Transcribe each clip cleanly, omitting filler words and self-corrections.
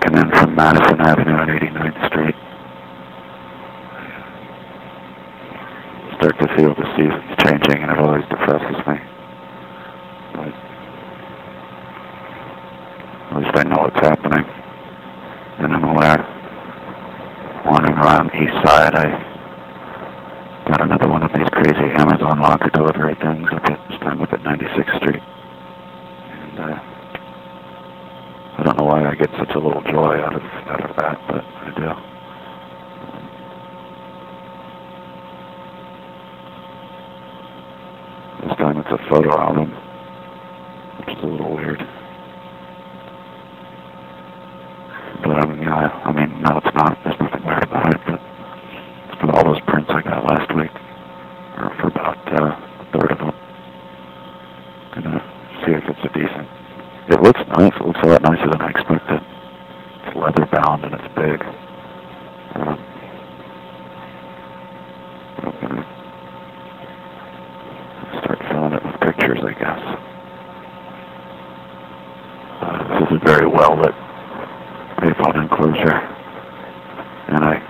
walking in from Madison Avenue and 89th Street. Start to feel the seasons changing, and it always depresses me. But at least I know what's happening, and I'm aware. Wandering around the east side, I got another one of these crazy Amazon locker delivery things this time up at 96th Street. And I don't know why I get such a little joy out of that, but I do. This time it's a photo album, which is a little weird. But I mean, no, it's not. There's nothing weird about it, but it's for all those prints I got last week, or for about a third of them. Gonna see if it's a decent. It looks nice. It looks a lot nicer than I expected. It's leather bound and it's big. I'm gonna start filling it with pictures, I guess. This is a very well lit payphone enclosure, and I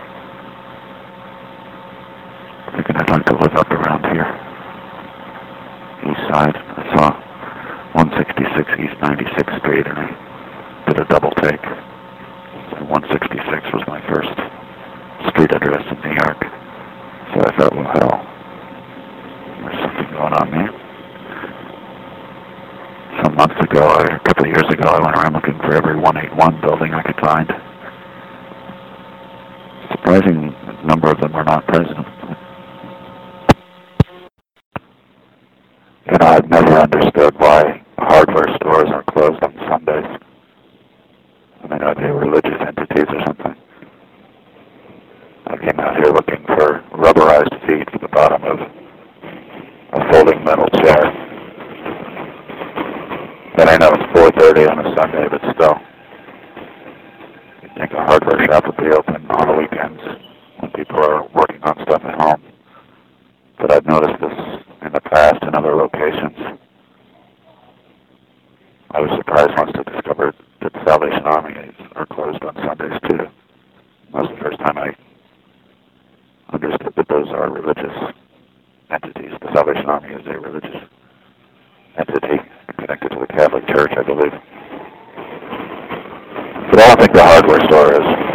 thinking I'd like to live up around here. East side. I saw 166 East 96th Street, and I did a double take. So 166 was my first street address in New York. So I thought, well, hell, there's something going on there. Some months ago, or a couple of years ago, I went around looking for every 181 building I could find. Surprising number of them were not present. You know, I've never understood why hardware stores are closed on Sundays. I mean, are they religious entities or something? I came out here looking for rubberized feet for the bottom of a folding metal chair. And I know it's 4:30 on a Sunday, but still. You'd think a hardware shop would be open on the weekends when people are working on stuff at home. But I've noticed this in the past in other locations. I was surprised once to discover that the Salvation Army are closed on Sundays too. That was the first time I understood that those are religious entities. The Salvation Army is a religious entity connected to the Catholic Church, I believe. But I don't think the hardware store is.